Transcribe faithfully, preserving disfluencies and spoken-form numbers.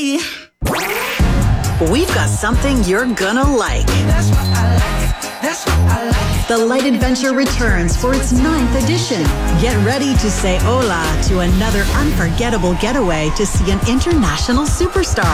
me. We've got something you're gonna like. That's what I like. That's what I like. The Light Adventure returns for its ninth edition. Get ready to say hola to another unforgettable getaway to see an international superstar.